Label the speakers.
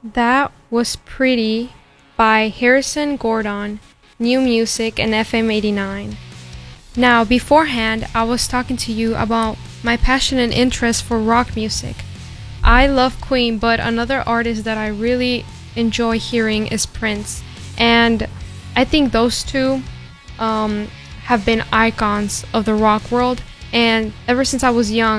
Speaker 1: That was Pretty by Harrison Gordon, New Music and FM 89. Now, beforehand, I was talking to you about my passion and interest for rock music. I love Queen, but another artist that I really enjoy hearing is Prince. And I think those two have been icons of the rock world. And ever since I was young,